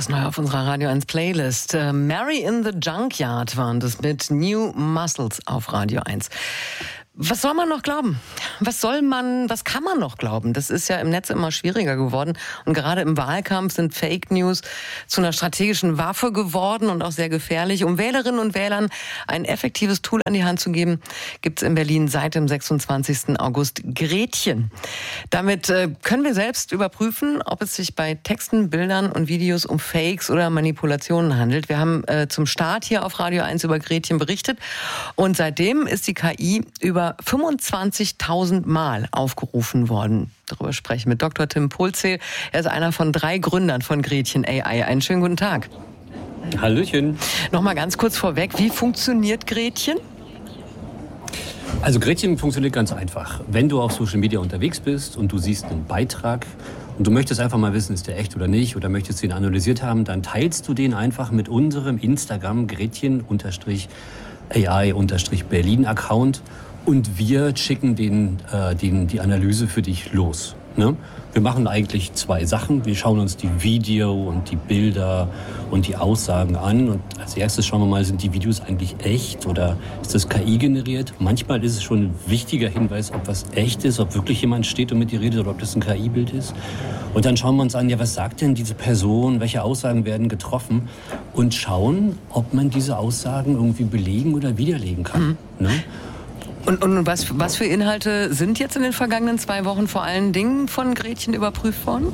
Ganz neu auf unserer Radio 1 Playlist. Mary in the Junkyard waren das mit New Muscles auf Radio 1. Was soll man noch glauben? Was kann man noch glauben? Das ist ja im Netz immer schwieriger geworden. Und gerade im Wahlkampf sind Fake News zu einer strategischen Waffe geworden und auch sehr gefährlich. Um Wählerinnen und Wählern ein effektives Tool an die Hand zu geben, gibt es in Berlin seit dem 26. August Gretchen. Damit können wir selbst überprüfen, ob es sich bei Texten, Bildern und Videos um Fakes oder Manipulationen handelt. Wir haben zum Start hier auf Radio 1 über Gretchen berichtet. Und seitdem ist die KI über 25.000 Mal aufgerufen worden. Darüber spreche ich mit Dr. Tim Polzl. Er ist einer von 3 Gründern von Gretchen AI. Einen schönen guten Tag. Hallöchen. Nochmal ganz kurz vorweg, wie funktioniert Gretchen? Also Gretchen funktioniert ganz einfach. Wenn du auf Social Media unterwegs bist und du siehst einen Beitrag und du möchtest einfach mal wissen, ist der echt oder nicht, oder möchtest ihn analysiert haben, dann teilst du den einfach mit unserem Instagram Gretchen-AI-Berlin-Account. Und wir schicken die Analyse für dich los. Ne? Wir machen eigentlich 2 Sachen. Wir schauen uns die Video und die Bilder und die Aussagen an. Und als erstes schauen wir mal, sind die Videos eigentlich echt oder ist das KI generiert? Manchmal ist es schon ein wichtiger Hinweis, ob was echt ist, ob wirklich jemand steht und mit dir redet oder ob das ein KI-Bild ist. Und dann schauen wir uns an, ja, was sagt denn diese Person? Welche Aussagen werden getroffen? Und schauen, ob man diese Aussagen irgendwie belegen oder widerlegen kann. Ne? Und was für Inhalte sind jetzt in den vergangenen 2 Wochen vor allen Dingen von Gretchen überprüft worden?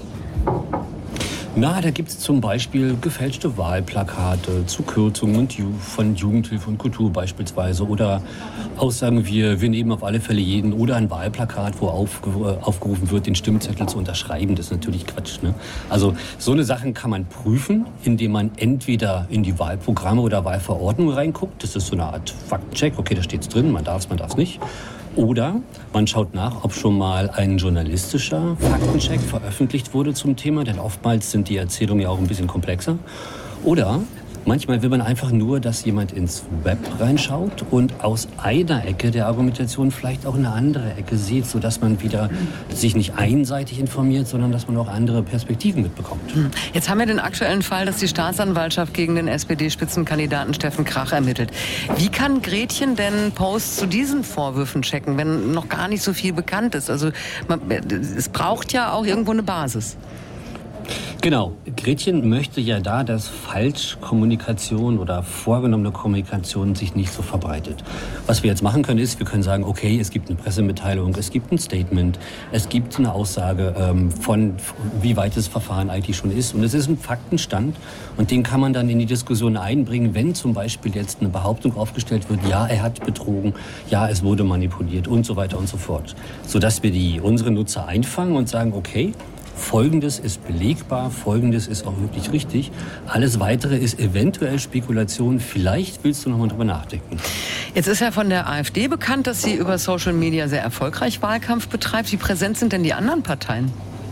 Na, da gibt es zum Beispiel gefälschte Wahlplakate zu Kürzungen von Jugendhilfe und Kultur beispielsweise oder Aussagen wie, wir nehmen auf alle Fälle jeden oder ein Wahlplakat, wo aufgerufen wird, den Stimmzettel zu unterschreiben. Das ist natürlich Quatsch. Ne? Also so eine Sachen kann man prüfen, indem man entweder in die Wahlprogramme oder Wahlverordnungen reinguckt. Das ist so eine Art Faktencheck. Okay, da steht's drin, man darf's nicht. Oder man schaut nach, ob schon mal ein journalistischer Faktencheck veröffentlicht wurde zum Thema, denn oftmals sind die Erzählungen ja auch ein bisschen komplexer. Oder manchmal will man einfach nur, dass jemand ins Web reinschaut und aus einer Ecke der Argumentation vielleicht auch eine andere Ecke sieht, sodass man wieder sich nicht einseitig informiert, sondern dass man auch andere Perspektiven mitbekommt. Jetzt haben wir den aktuellen Fall, dass die Staatsanwaltschaft gegen den SPD-Spitzenkandidaten Steffen Krach ermittelt. Wie kann Gretchen denn Posts zu diesen Vorwürfen checken, wenn noch gar nicht so viel bekannt ist? Also es braucht ja auch irgendwo eine Basis. Genau. Gretchen möchte ja dass Falschkommunikation oder vorgenommene Kommunikation sich nicht so verbreitet. Was wir jetzt machen können, ist, wir können sagen, okay, es gibt eine Pressemitteilung, es gibt ein Statement, es gibt eine Aussage von wie weit das Verfahren eigentlich schon ist. Und es ist ein Faktenstand und den kann man dann in die Diskussion einbringen, wenn zum Beispiel jetzt eine Behauptung aufgestellt wird, ja, er hat betrogen, ja, es wurde manipuliert und so weiter und so fort. Sodass wir unsere Nutzer einfangen und sagen, okay, Folgendes ist belegbar, Folgendes ist auch wirklich richtig. Alles Weitere ist eventuell Spekulation. Vielleicht willst du noch mal drüber nachdenken. Jetzt ist ja von der AfD bekannt, dass sie über Social Media sehr erfolgreich Wahlkampf betreibt. Wie präsent sind denn die anderen Parteien?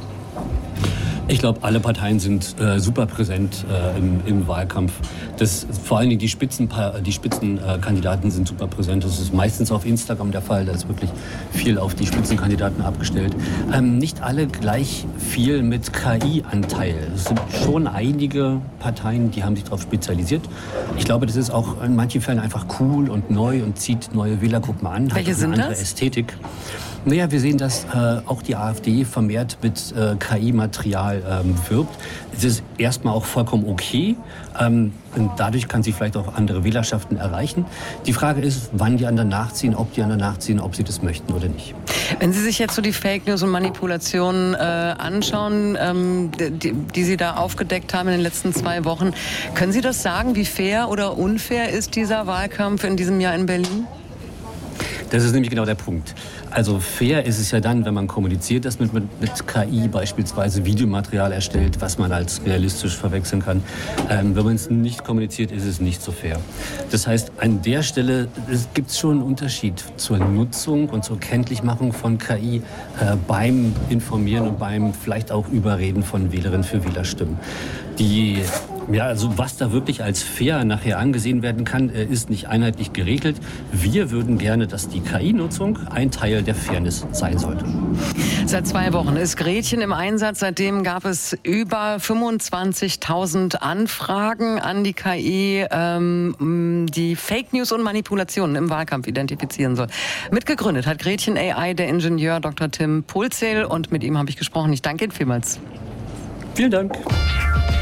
Ich glaube, alle Parteien sind super präsent im Wahlkampf. Vor allen Dingen die Spitzenkandidaten sind super präsent. Das ist meistens auf Instagram der Fall. Da ist wirklich viel auf die Spitzenkandidaten abgestellt. Nicht alle gleich viel mit KI-Anteil. Es sind schon einige Parteien, die haben sich darauf spezialisiert. Ich glaube, das ist auch in manchen Fällen einfach cool und neu und zieht neue Wählergruppen an. Welche sind eine andere das? Ästhetik. Naja, wir sehen, dass auch die AfD vermehrt mit KI-Material wirbt. Es ist erstmal auch vollkommen okay. Und dadurch kann sie vielleicht auch andere Wählerschaften erreichen. Die Frage ist, wann die anderen nachziehen, ob die anderen nachziehen, ob sie das möchten oder nicht. Wenn Sie sich jetzt so die Fake News und Manipulationen anschauen, die Sie da aufgedeckt haben in den letzten 2 Wochen, können Sie das sagen, wie fair oder unfair ist dieser Wahlkampf in diesem Jahr in Berlin? Das ist nämlich genau der Punkt. Also fair ist es ja dann, wenn man kommuniziert, dass man mit KI beispielsweise Videomaterial erstellt, was man als realistisch verwechseln kann. Wenn man es nicht kommuniziert, ist es nicht so fair. Das heißt, an der Stelle gibt es schon einen Unterschied zur Nutzung und zur Kenntlichmachung von KI beim Informieren und beim vielleicht auch Überreden von Wählerinnen für Wählerstimmen. Die Ja, also was da wirklich als fair nachher angesehen werden kann, ist nicht einheitlich geregelt. Wir würden gerne, dass die KI-Nutzung ein Teil der Fairness sein sollte. Seit 2 Wochen ist Gretchen im Einsatz. Seitdem gab es über 25.000 Anfragen an die KI, die Fake News und Manipulationen im Wahlkampf identifizieren soll. Mitgegründet hat Gretchen AI der Ingenieur Dr. Tim Polzl und mit ihm habe ich gesprochen. Ich danke Ihnen vielmals. Vielen Dank.